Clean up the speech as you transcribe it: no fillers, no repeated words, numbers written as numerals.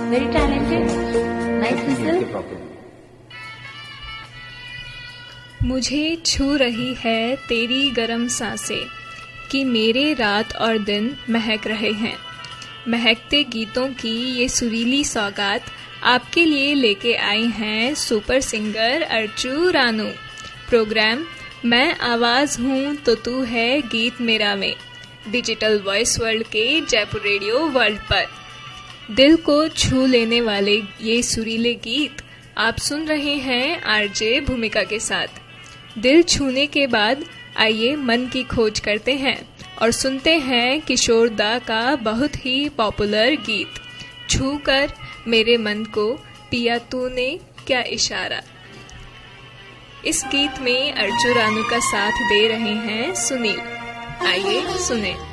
very talented. Nice whistle. मुझे छू रही है तेरी गरम सांसें कि मेरे रात और दिन महक रहे हैं। महकते गीतों की ये सुरीली सौगात आपके लिए लेके आई हैं super singer Archu Ranu. Programme मैं आवाज़ हूँ तो तू है गीत मेरा में डिजिटल वॉइस वर्ल्ड के जयपुर रेडियो वर्ल्ड पर। दिल को छू लेने वाले ये सुरीले गीत आप सुन रहे हैं आरजे भूमिका के साथ। दिल छूने के बाद आइए मन की खोज करते हैं और सुनते हैं किशोर दा का बहुत ही पॉपुलर गीत छू कर मेरे मन को पिया तूने क्या इशारा। इस गीत में अर्चू रानू का साथ दे रहे हैं सुनील। आइए सुने।